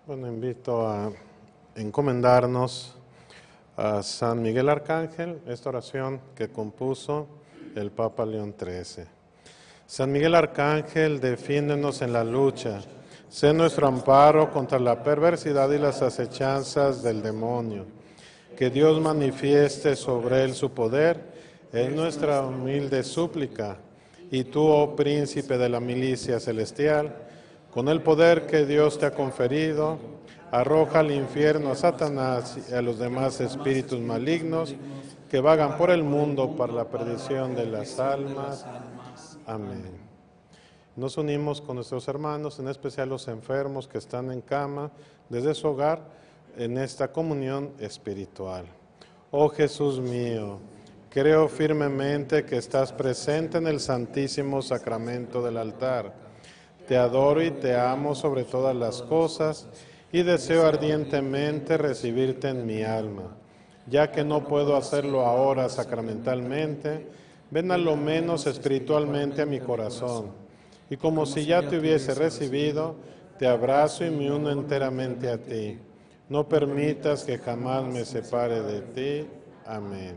Bueno, invito a encomendarnos a San Miguel Arcángel, esta oración que compuso el Papa León XIII. San Miguel Arcángel, defiéndenos en la lucha, sé nuestro amparo contra la perversidad y las acechanzas del demonio. Que Dios manifieste sobre él su poder, es nuestra humilde súplica. Y tú, oh príncipe de la milicia celestial, con el poder que Dios te ha conferido, arroja al infierno a Satanás y a los demás espíritus malignos que vagan por el mundo para la perdición de las almas. Amén. Nos unimos con nuestros hermanos, en especial los enfermos que están en cama desde su hogar, en esta comunión espiritual. Oh Jesús mío, creo firmemente que estás presente en el Santísimo Sacramento del altar. Te adoro y te amo sobre todas las cosas y deseo ardientemente recibirte en mi alma. Ya que no puedo hacerlo ahora sacramentalmente, ven a lo menos espiritualmente a mi corazón. Y como si ya te hubiese recibido, te abrazo y me uno enteramente a ti. No permitas que jamás me separe de ti. Amén.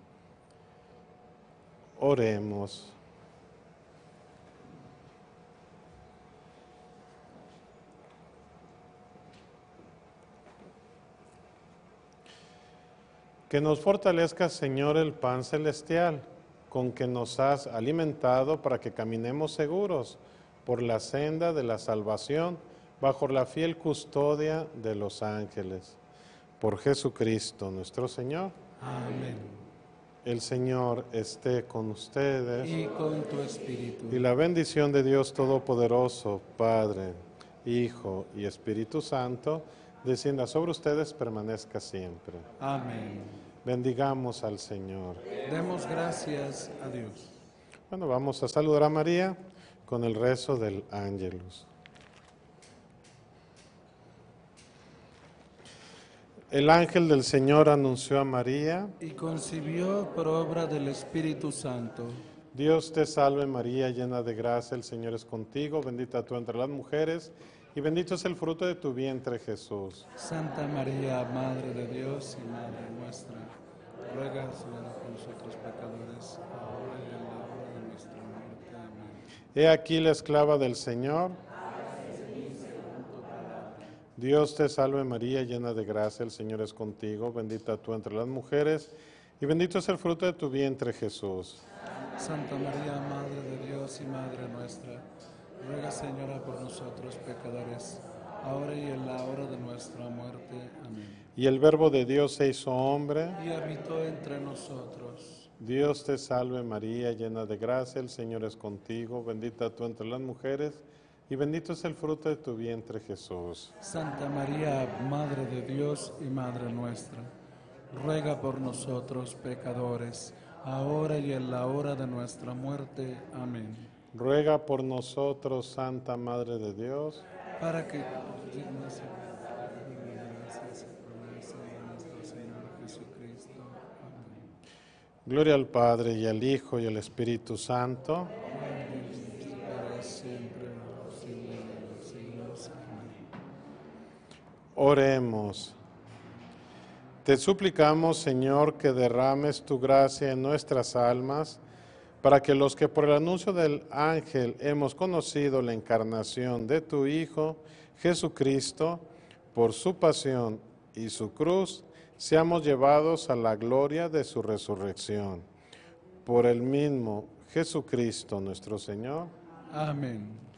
Oremos. Que nos fortalezca, Señor, el pan celestial, con que nos has alimentado para que caminemos seguros por la senda de la salvación, bajo la fiel custodia de los ángeles. Por Jesucristo nuestro Señor. Amén. El Señor esté con ustedes. Y con tu espíritu. Y la bendición de Dios Todopoderoso, Padre, Hijo y Espíritu Santo, descienda sobre ustedes, permanezca siempre. Amén. Bendigamos al Señor. Demos gracias a Dios. Bueno, vamos a saludar a María con el rezo del Ángelus. El ángel del Señor anunció a María. Y concibió por obra del Espíritu Santo. Dios te salve María, llena de gracia, el Señor es contigo, bendita tú entre las mujeres, y bendito es el fruto de tu vientre, Jesús. Santa María, Madre de Dios y Madre nuestra, ruega, Señora, por nosotros pecadores, ahora y en la hora de nuestra muerte. Amén. He aquí la esclava del Señor. Dios te salve María, llena de gracia, el Señor es contigo, bendita tú entre las mujeres, y bendito es el fruto de tu vientre, Jesús. Santa María, Madre de Dios y Madre nuestra, ruega, Señora, por nosotros pecadores, ahora y en la hora de nuestra muerte. Amén. Y el Verbo de Dios se hizo hombre. Y habitó entre nosotros. Dios te salve María, llena de gracia, el Señor es contigo, bendita tú entre las mujeres, y bendito es el fruto de tu vientre, Jesús. Santa María, Madre de Dios y Madre nuestra, ruega por nosotros pecadores, ahora y en la hora de nuestra muerte. Amén. Ruega por nosotros, Santa Madre de Dios, Para que dignos gracias y promesas de nuestro Señor Jesucristo. Amén. gloria al Padre y al Hijo y al Espíritu Santo. Para siempre, los siglos de los siglos. Amén. Oremos. Te suplicamos, Señor, que derrames tu gracia en nuestras almas, para que los que por el anuncio del ángel hemos conocido la encarnación de tu Hijo, Jesucristo, por su pasión y su cruz, seamos llevados a la gloria de su resurrección. Por el mismo Jesucristo nuestro Señor. Amén.